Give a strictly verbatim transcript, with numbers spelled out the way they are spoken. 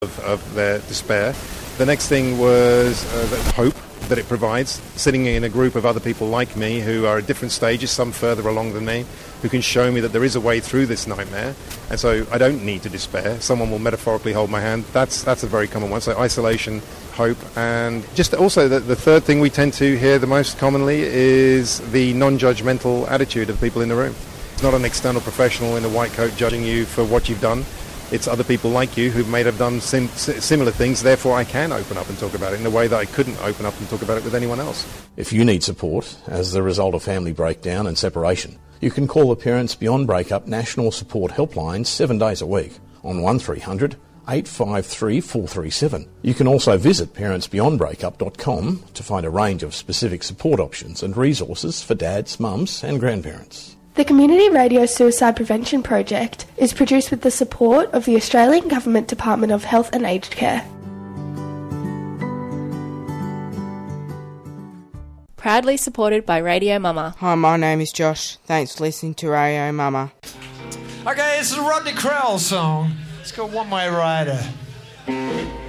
of, of their despair. The next thing was uh, the hope that it provides, sitting in a group of other people like me who are at different stages, some further along than me, who can show me that there is a way through this nightmare, and so I don't need to despair. Someone will metaphorically hold my hand. That's that's a very common one. So isolation, hope, and just also the, the third thing we tend to hear the most commonly is the non-judgmental attitude of people in the room. It's not an external professional in a white coat judging you for what you've done. It's other people like you who may have done sim- similar things, therefore I can open up and talk about it in a way that I couldn't open up and talk about it with anyone else. If you need support as the result of family breakdown and separation, you can call the Parents Beyond Breakup National Support Helpline seven days a week on one three hundred eight five three four three seven. You can also visit parents beyond breakup dot com to find a range of specific support options and resources for dads, mums and grandparents. The Community Radio Suicide Prevention Project is produced with the support of the Australian Government Department of Health and Aged Care. Proudly supported by Radio Mama. Hi, my name is Josh. Thanks for listening to Radio Mama. Okay, this is a Rodney Crowell song. It's called One Way Rider.